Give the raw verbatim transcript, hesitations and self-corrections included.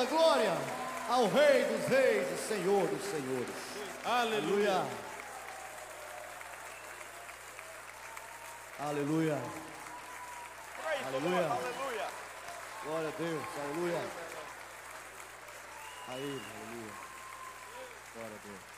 glória ao Rei dos Reis e Senhor dos Senhores. Aleluia. Aleluia. Aleluia. Aleluia. Glória a Deus. Aleluia. A Ele, aleluia. Glória a Deus.